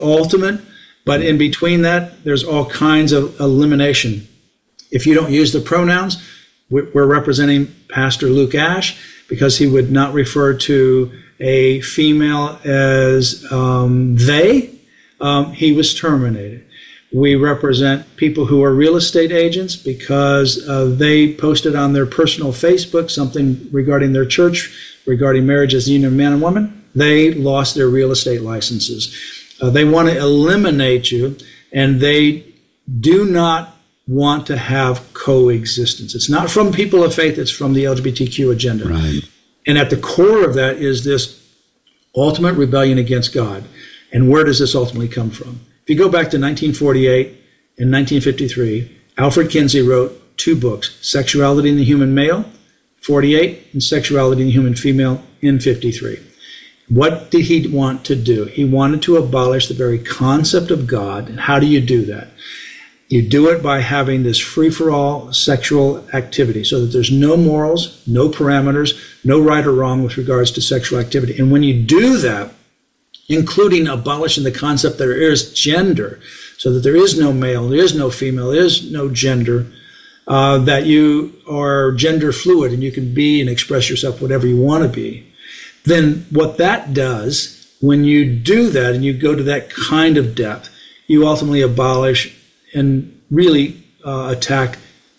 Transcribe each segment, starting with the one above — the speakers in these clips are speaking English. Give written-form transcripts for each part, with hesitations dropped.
ultimate, but in between that, there's all kinds of elimination. If you don't use the pronouns, we're representing Pastor Luke Ash because he would not refer to a female as they. He was terminated. We represent people who are real estate agents because they posted on their personal Facebook something regarding their church, regarding marriage as a union of man and woman. They lost their real estate licenses. They want to eliminate you, and they do not want to have coexistence. It's not from people of faith, it's from the LGBTQ agenda. Right. And at the core of that is this ultimate rebellion against God. And where does this ultimately come from? If you go back to 1948 and 1953, Alfred Kinsey wrote 2 books, Sexuality in the Human Male, 48, and Sexuality in the Human Female in 53. What did he want to do? He wanted to abolish the very concept of God. And how do you do that? You do it by having this free-for-all sexual activity so that there's no morals, no parameters, no right or wrong with regards to sexual activity. And when you do that, including abolishing the concept that there is gender, so that there is no male, there is no female, there is no gender, that you are gender fluid and you can be and express yourself whatever you want to be, then what that does, when you do that and you go to that kind of depth, you ultimately abolish and really attack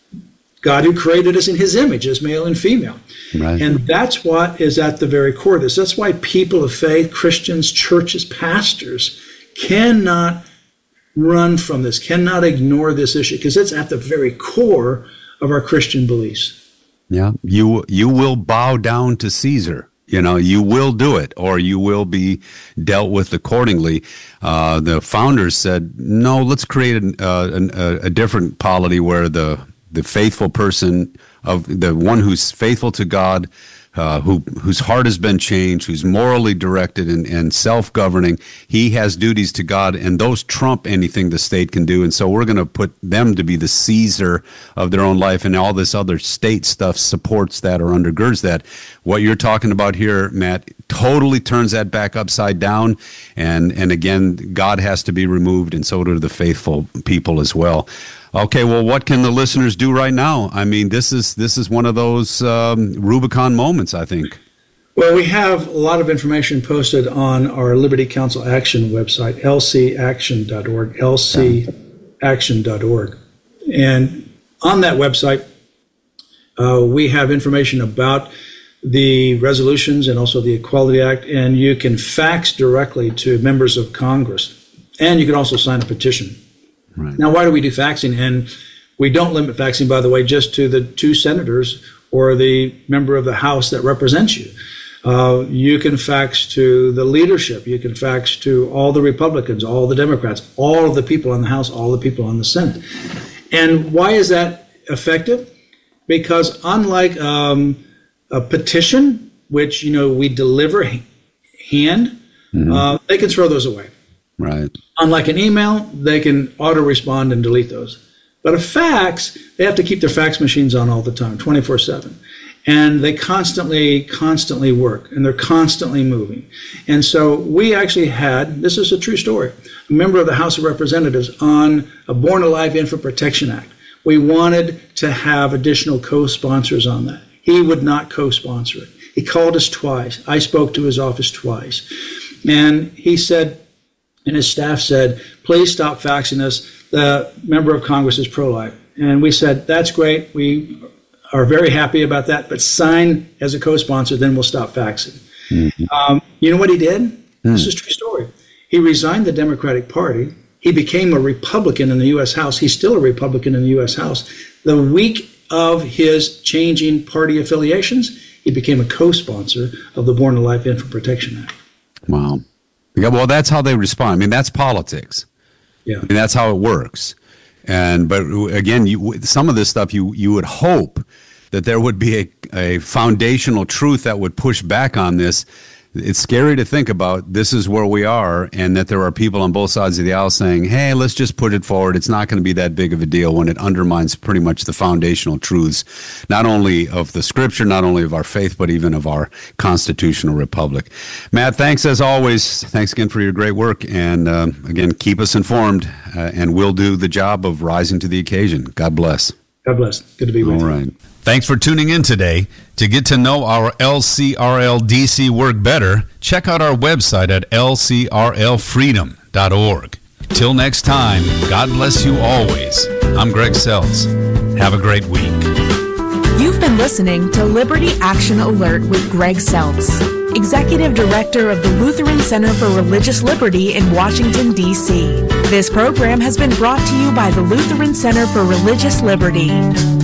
God who created us in his image as male and female. Right. And that's what is at the very core of this. That's why people of faith, Christians, churches, pastors cannot run from this, cannot ignore this issue, because it's at the very core of our Christian beliefs. Yeah, you will bow down to Caesar. You will do it, or you will be dealt with accordingly. The founders said, no, let's create a different polity where the faithful person, of the one who's faithful to God, whose heart has been changed, who's morally directed and self-governing, he has duties to God, and those trump anything the state can do. And so we're going to put them to be the Caesar of their own life, and all this other state stuff supports that or undergirds that. What you're talking about here, Matt, totally turns that back upside down, and again, God has to be removed, and so do the faithful people as well. Okay, well, what can the listeners do right now? I mean, this is one of those Rubicon moments, I think. Well, we have a lot of information posted on our Liberty Council Action website, lcaction.org, lcaction.org. And on that website, we have information about the resolutions and also the Equality Act, and you can fax directly to members of Congress. And you can also sign a petition. Right. Now, why do we do faxing? And we don't limit faxing, by the way, just to the 2 senators or the member of the House that represents you. You can fax to the leadership. You can fax to all the Republicans, all the Democrats, all of the people in the House, all the people in the Senate. And why is that effective? Because unlike a petition, which we deliver hand, they can throw those away. Right. Unlike an email, they can auto-respond and delete those. But a fax, they have to keep their fax machines on all the time, 24/7. And they constantly work, and they're constantly moving. And so we actually had, this is a true story, a member of the House of Representatives on a Born Alive Infant Protection Act. We wanted to have additional co-sponsors on that. He would not co-sponsor it. He called us twice. I spoke to his office twice. And he said, and his staff said, please stop faxing us. The member of Congress is pro-life. And we said, that's great. We are very happy about that, but sign as a co-sponsor, then we'll stop faxing. Mm-hmm. You know what he did? This is a true story. He resigned the Democratic Party. He became a Republican in the U.S. House. He's still a Republican in the U.S. House. The week of his changing party affiliations, he became a co-sponsor of the Born to Life Infant Protection Act. Wow. Yeah, well, that's how they respond. I mean, that's politics. Yeah. I mean, that's how it works. But again, some of this stuff, you would hope that there would be a foundational truth that would push back on this. it's scary to think about this is where we are, and that there are people on both sides of the aisle saying, hey, let's just put it forward. It's not going to be that big of a deal, when it undermines pretty much the foundational truths, not only of the scripture, not only of our faith, but even of our constitutional republic. Matt, thanks as always. Thanks again for your great work. And again, keep us informed, and we'll do the job of rising to the occasion. God bless. God bless. Good to be with you. All right. Thanks for tuning in today. To get to know our LCRL-DC work better, check out our website at lcrlfreedom.org. Till next time, God bless you always. I'm Greg Seltz. Have a great week. You've been listening to Liberty Action Alert with Greg Seltz, Executive Director of the Lutheran Center for Religious Liberty in Washington, D.C. This program has been brought to you by the Lutheran Center for Religious Liberty.